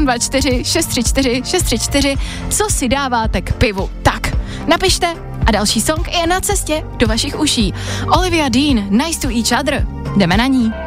724 634 634, co si dáváte k pivu. Tak, napište a další song je na cestě do vašich uší. Olivia Dean, Nice to Each Other. Jdeme na ní.